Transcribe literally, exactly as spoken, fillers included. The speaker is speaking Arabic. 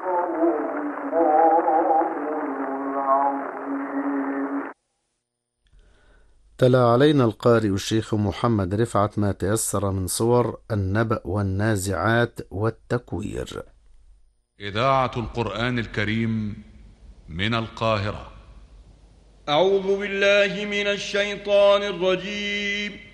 تلا علينا القارئ الشيخ محمد رفعت ما تيسر من صور النبأ والنازعات والتكوير. إذاعة القرآن الكريم من القاهرة. أعوذ بالله من الشيطان الرجيم.